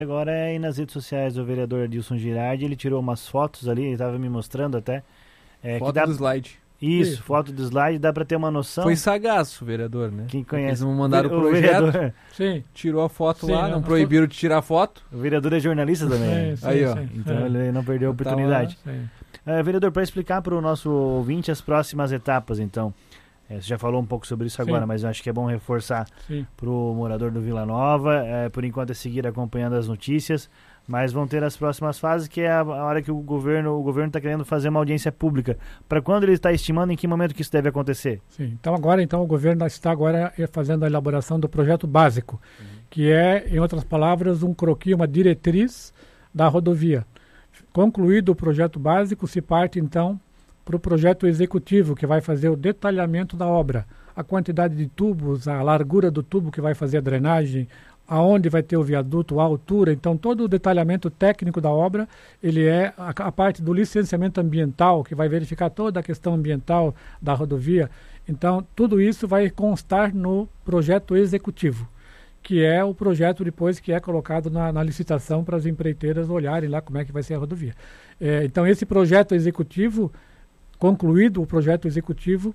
Agora é aí nas redes sociais do vereador Adilson Girardi, ele tirou umas fotos ali, ele estava me mostrando até. Foto que dá... do slide. Isso, foto do slide, dá para ter uma noção. Foi sagaz o vereador, né? Quem conhece. Eles não mandaram o projeto, vereador... Sim. Tirou a foto Sim, lá, não proibiram de tirar a foto. O vereador é jornalista também. Sim, aí, ó. Então ele não perdeu a oportunidade. Vereador, para explicar para o nosso ouvinte as próximas etapas, então. Você já falou um pouco sobre isso agora, mas eu acho que é bom reforçar para o morador do Vila Nova. Por enquanto é seguir acompanhando as notícias, mas vão ter as próximas fases, que é a hora que o governo está querendo fazer uma audiência pública. Para quando ele está estimando, em que momento que isso deve acontecer? Sim, então o governo está agora fazendo a elaboração do projeto básico, que é, em outras palavras, um croquis, uma diretriz da rodovia. Concluído o projeto básico, se parte então para o projeto executivo, que vai fazer o detalhamento da obra, a quantidade de tubos, a largura do tubo que vai fazer a drenagem, aonde vai ter o viaduto, a altura. Então, todo o detalhamento técnico da obra, ele é a parte do licenciamento ambiental, que vai verificar toda a questão ambiental da rodovia. Então, tudo isso vai constar no projeto executivo, que é o projeto depois que é colocado na licitação para as empreiteiras olharem lá como é que vai ser a rodovia. Então, esse projeto executivo, concluído o projeto executivo,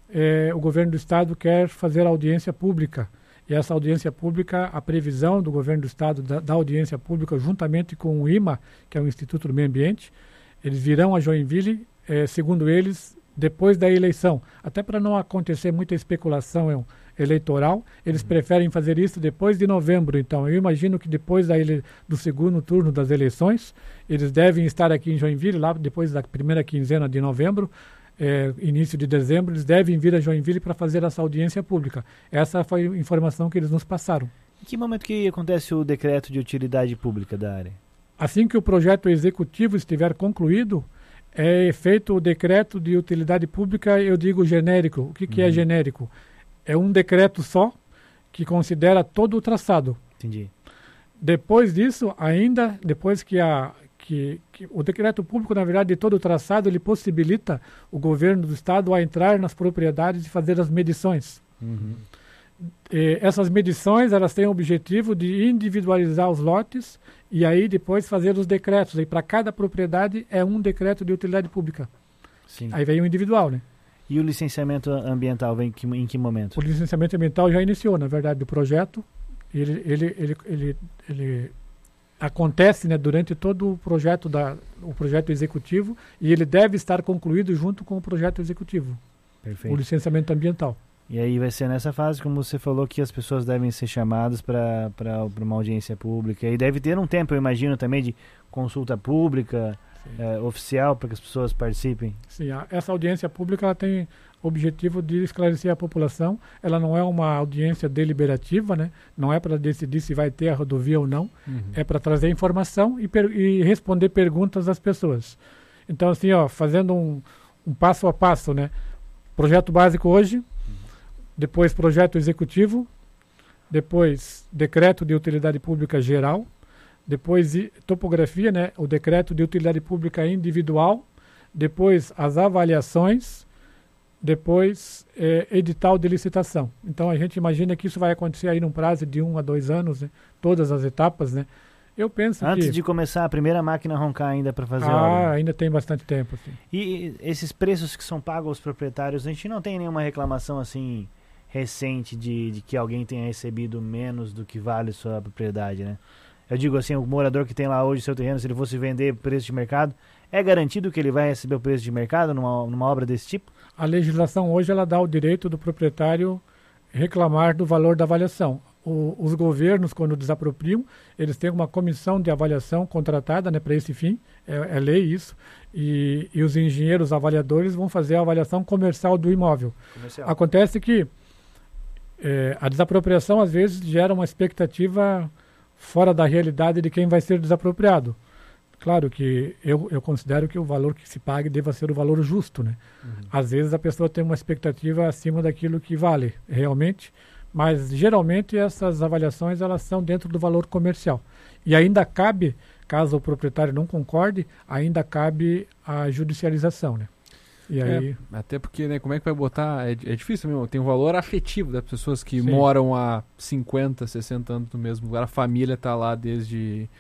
o governo do estado quer fazer a audiência pública. E essa audiência pública, a previsão do governo do estado da audiência pública, juntamente com o IMA, que é o Instituto do Meio Ambiente, eles virão a Joinville, segundo eles, depois da eleição. Até para não acontecer muita especulação eleitoral, eles preferem fazer isso depois de novembro. Então, eu imagino que depois do segundo turno das eleições, eles devem estar aqui em Joinville, lá depois da primeira quinzena de novembro, início de dezembro, eles devem vir a Joinville para fazer essa audiência pública. Essa foi a informação que eles nos passaram. Em que momento que acontece o decreto de utilidade pública da área? Assim que o projeto executivo estiver concluído, é feito o decreto de utilidade pública, eu digo genérico. O que é genérico? É um decreto só que considera todo o traçado. Entendi. Depois disso, ainda, depois que o decreto público, na verdade, de todo o traçado, ele possibilita o governo do estado a entrar nas propriedades e fazer as medições. Essas medições, elas têm o objetivo de individualizar os lotes e aí depois fazer os decretos. E para cada propriedade é um decreto de utilidade pública. Sim. Aí vem o individual, né? E o licenciamento ambiental vem em que momento? O licenciamento ambiental já iniciou, na verdade, do projeto. Ele acontece, né, durante todo o projeto executivo, e ele deve estar concluído junto com o projeto executivo. Perfeito. O licenciamento ambiental. E aí vai ser nessa fase, como você falou, que as pessoas devem ser chamadas para uma audiência pública. E deve ter um tempo, eu imagino, também de consulta pública, oficial, para que as pessoas participem. Sim, essa audiência pública ela tem o objetivo de esclarecer a população. Ela não é uma audiência deliberativa, né? Não é para decidir se vai ter a rodovia ou não. É para trazer informação e responder perguntas das pessoas. Então, assim, fazendo um passo a passo, né? Projeto básico hoje, depois projeto executivo, depois decreto de utilidade pública geral, depois topografia, né? O decreto de utilidade pública individual, depois as avaliações, depois edital de licitação. Então a gente imagina que isso vai acontecer aí num prazo de 1 a 2 anos, né? Todas as etapas, né? Eu penso Antes de começar a primeira máquina a roncar ainda para fazer a obra. Ainda tem bastante tempo. Assim. E esses preços que são pagos aos proprietários, a gente não tem nenhuma reclamação assim recente de que alguém tenha recebido menos do que vale sua propriedade, né? Eu digo assim, o morador que tem lá hoje seu terreno, se ele fosse vender preço de mercado, é garantido que ele vai receber o preço de mercado numa obra desse tipo? A legislação hoje ela dá o direito do proprietário reclamar do valor da avaliação. Os governos, quando desapropriam, eles têm uma comissão de avaliação contratada, né, para esse fim, é lei isso, e os engenheiros avaliadores vão fazer a avaliação comercial do imóvel. Acontece que a desapropriação, às vezes, gera uma expectativa fora da realidade de quem vai ser desapropriado. Claro que eu considero que o valor que se pague deva ser o valor justo, né? Às vezes a pessoa tem uma expectativa acima daquilo que vale realmente, mas geralmente essas avaliações elas são dentro do valor comercial. E ainda cabe, caso o proprietário não concorde, ainda cabe a judicialização, né? E aí... Até porque, né, como é que vai botar? É difícil mesmo, tem um valor afetivo das pessoas que moram há 50, 60 anos no mesmo lugar, a família tá lá desde